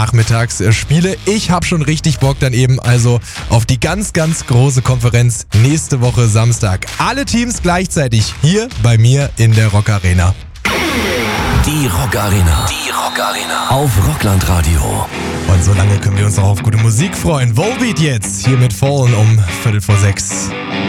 Nachmittagsspiele. Ich habe schon richtig Bock dann eben also auf die ganz, ganz große Konferenz nächste Woche Samstag. Alle Teams gleichzeitig hier bei mir in der Rock Arena. Die Rock Arena. Die Rock Arena. Auf Rockland Radio. Und so lange können wir uns noch auf gute Musik freuen. Volbeat jetzt hier mit Fallen um 5:45.